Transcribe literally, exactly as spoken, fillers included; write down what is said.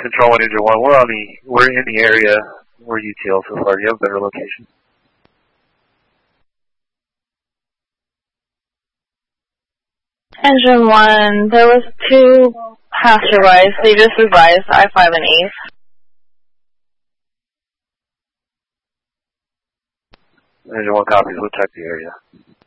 Control One, Engine One. We're on the we're in the area. We're U T L so far. Do you have a better location? Engine One, there was two passerbys. They just advised I five and East. Engine One copies. We'll check the area.